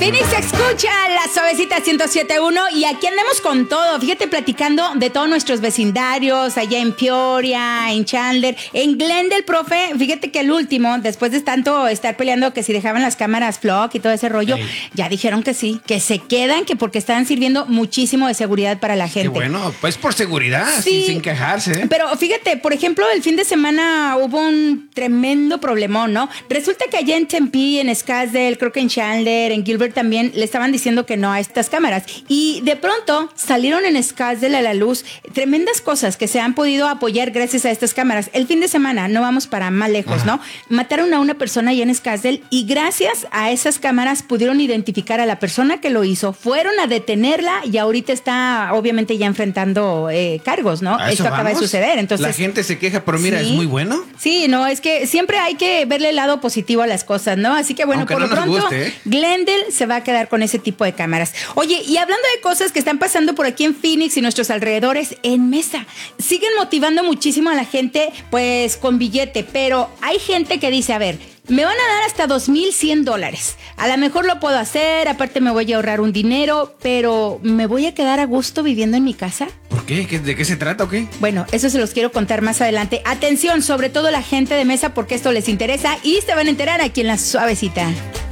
Phoenix escucha la Suavecita 107.1 y aquí andamos con todo. Fíjate, platicando de todos nuestros vecindarios, allá en Peoria, en Chandler, en Glendale, profe. Fíjate que el último, después de tanto estar peleando que si dejaban las cámaras flock y todo ese rollo, ya dijeron que sí, que se quedan, que porque están sirviendo muchísimo de seguridad para la gente. Qué bueno, pues por seguridad, sí, sin quejarse. Pero fíjate, por ejemplo, el fin de semana hubo un tremendo problemón, ¿no? Resulta que allá en Tempe, en Scottsdale, creo que en Chandler, en Gilbert también, le estaban diciendo que no a estas cámaras. Y de pronto salieron en Scottsdale a la luz tremendas cosas que se han podido apoyar gracias a estas cámaras. El fin de semana, no vamos para más lejos, ¿no? Mataron a una persona allá en Scottsdale y gracias a esas cámaras pudieron identificar a la persona que lo hizo, fueron a detenerla y ahorita está obviamente ya enfrentando cargos, ¿no? Esto acaba de suceder. Entonces, la gente se queja, pero mira, sí, es muy bueno. Sí, no, es que siempre hay que verle el lado positivo a las cosas, ¿no? Así que bueno, aunque por no lo pronto, guste, Glendale se va a quedar con ese tipo de cámaras. Oye, y hablando de cosas que están pasando por aquí en Phoenix y nuestros alrededores, en Mesa, siguen motivando muchísimo a la gente, pues, con billete, pero hay gente que dice, a ver, me van a dar hasta $2,100. A lo mejor lo puedo hacer, aparte me voy a ahorrar un dinero, pero ¿me voy a quedar a gusto viviendo en mi casa? ¿Por qué? ¿De qué se trata o qué? Bueno, eso se los quiero contar más adelante. Atención, sobre todo la gente de Mesa, porque esto les interesa y se van a enterar aquí en La Suavecita.